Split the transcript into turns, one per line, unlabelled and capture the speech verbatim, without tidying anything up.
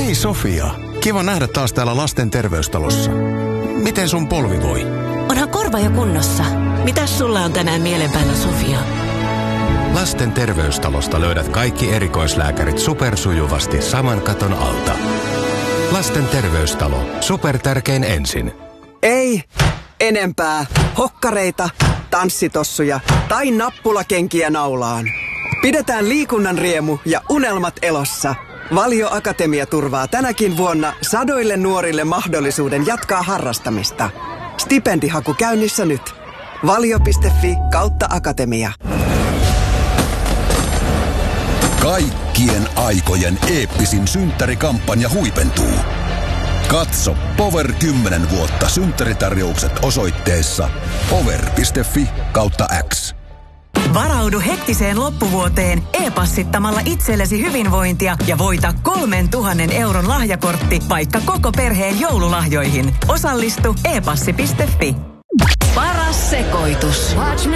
Hei Sofia, kiva nähdä taas täällä lasten terveystalossa. Miten sun polvi voi?
Onhan korva jo kunnossa. Mitäs sulla on tänään mielen päällä, Sofia?
Lasten terveystalosta löydät kaikki erikoislääkärit supersujuvasti saman katon alta. Lasten terveystalo. Supertärkein ensin.
Ei enempää hokkareita, tanssitossuja tai nappulakenkiä naulaan. Pidetään liikunnan riemu ja unelmat elossa. Valio Akatemia turvaa tänäkin vuonna sadoille nuorille mahdollisuuden jatkaa harrastamista. Stipendihaku käynnissä nyt. valio piste fi kautta akatemia.
Kaikkien aikojen eeppisin synttärikampanja huipentuu. Katso Power kymmenen vuotta synttäritarjoukset osoitteessa power piste fi kautta X.
Varaudu hektiseen loppuvuoteen e-passittamalla itsellesi hyvinvointia ja voita kolmen tuhannen euron lahjakortti vaikka koko perheen joululahjoihin. Osallistu e passi piste fi.
Paras sekoitus.